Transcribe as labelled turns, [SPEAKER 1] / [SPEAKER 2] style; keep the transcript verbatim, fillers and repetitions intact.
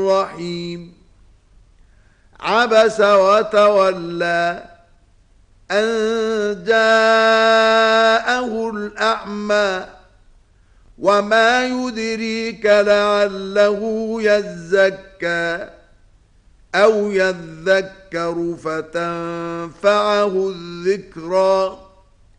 [SPEAKER 1] الرحيم عبس وتولى أن جاءه الأعمى وما يدريك لعله يزكى أو يذكر فتنفعه الذكرى